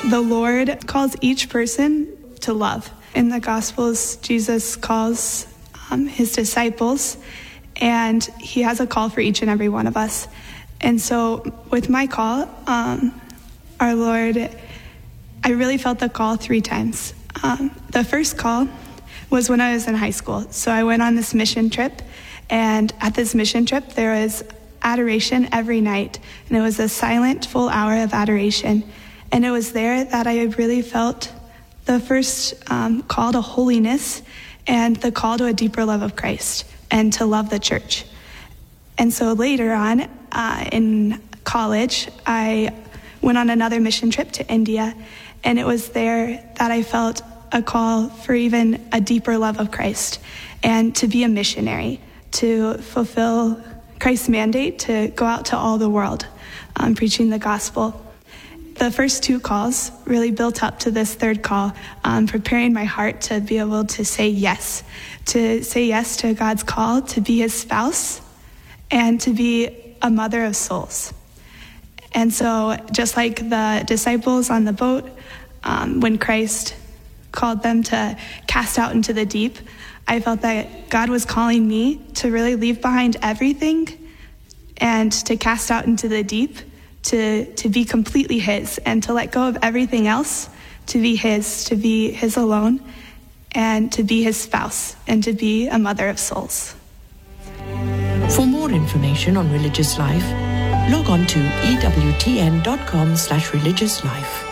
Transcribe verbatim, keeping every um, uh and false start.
The Lord calls each person to love. In the Gospels, Jesus calls um, his disciples, and he has a call for each and every one of us. And so with my call, um, our Lord, I really felt the call three times. Um, the first call was when I was in high school. So I went on this mission trip, and at this mission trip, there was adoration every night, and it was a silent full hour of adoration. And it was there that I really felt the first um, call to holiness and the call to a deeper love of Christ and to love the church. And so later on uh, in college, I went on another mission trip to India, and it was there that I felt a call for even a deeper love of Christ and to be a missionary, to fulfill Christ's mandate to go out to all the world, um, preaching the gospel. The first two calls really built up to this third call, um, preparing my heart to be able to say yes, to say yes to God's call to be his spouse and to be a mother of souls. And so just like the disciples on the boat, um, when Christ called them to cast out into the deep, I felt that God was calling me to really leave behind everything and to cast out into the deep, to, to be completely his, and to let go of everything else, to be his, to be his alone, and to be his spouse, and to be a mother of souls. For more information on religious life, log on to ewtn dot com slash religious life.